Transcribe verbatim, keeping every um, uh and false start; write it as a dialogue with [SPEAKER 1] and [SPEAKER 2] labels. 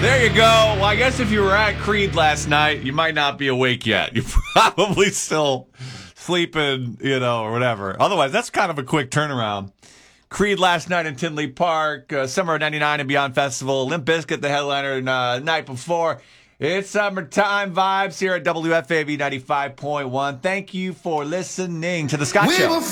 [SPEAKER 1] There you go. Well, I guess if you were at Creed last night, you might not be awake yet. You're probably still sleeping, you know, or whatever. Otherwise, that's kind of a quick turnaround. Creed last night in Tinley Park, uh, Summer of ninety-nine and Beyond Festival, Limp Bizkit the headliner uh, the night before. It's summertime vibes here at W F A B ninety-five point one. Thank you for listening to The Scott
[SPEAKER 2] We
[SPEAKER 1] Show.